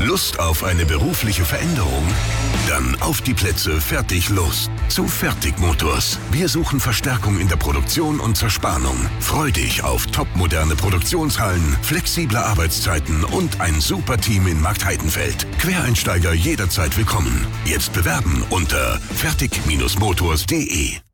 Lust auf eine berufliche Veränderung? Dann auf die Plätze, fertig, los. Zu Fertig Motors. Wir suchen Verstärkung in der Produktion und Zerspannung. Freu dich auf topmoderne Produktionshallen, flexible Arbeitszeiten und ein super Team in Marktheidenfeld. Quereinsteiger jederzeit willkommen. Jetzt bewerben unter fertig-motors.de.